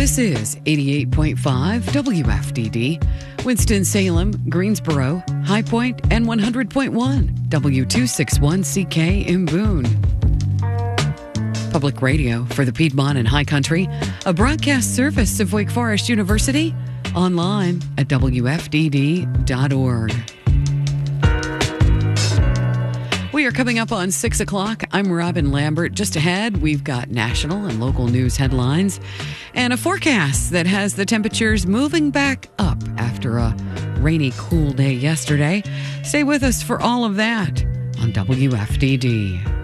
This is 88.5 WFDD, Winston-Salem, Greensboro, High Point, and 100.1 W261CK in Boone. Public radio for the Piedmont and High Country, a broadcast service of Wake Forest University, online at WFDD.org. We are coming up on 6 o'clock. I'm Robin Lambert. Just ahead, we've got national and local news headlines and a forecast that has the temperatures moving back up after a rainy, cool day yesterday. Stay with us for all of that on WFDD.